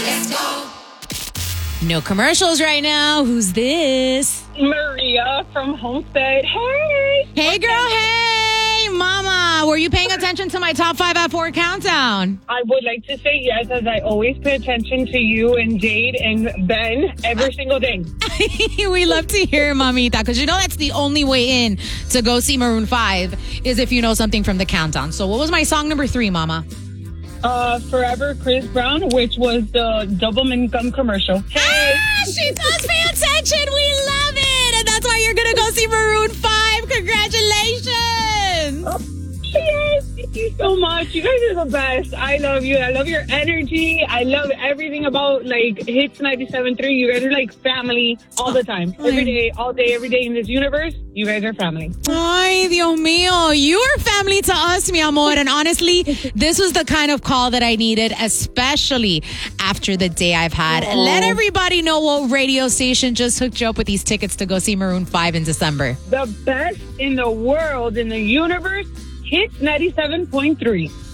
No commercials right now. Who's this? Maria from Homestead. Hey. Hey, girl. Hey, mama. Were you paying attention to my top 5 at 4 countdown? I would like to say yes, as I always pay attention to you and Jade and Ben every single day. We love to hear, mamita, because you know that's the only way in to go see Maroon 5 is if you know something from the countdown. So what was my song number 3, mama? Forever Chris Brown, which was the double income commercial. Hey. She does pay attention. We love it. And that's why you're going to go see Maroon 5. Congratulations. Oh, yes. Thank you so much. You guys are the best. I love you. I love your energy. I love everything about Hits 97.3. You guys are like family all the time. Every day, all day, every day in this universe. You guys are family. Ay, Dios mío. You are family to us, mi amor. And honestly, this was the kind of call that I needed, especially after the day I've had. Oh. Let everybody know what radio station just hooked you up with these tickets to go see Maroon 5 in December. The best in the world, in the universe, Hits 97.3.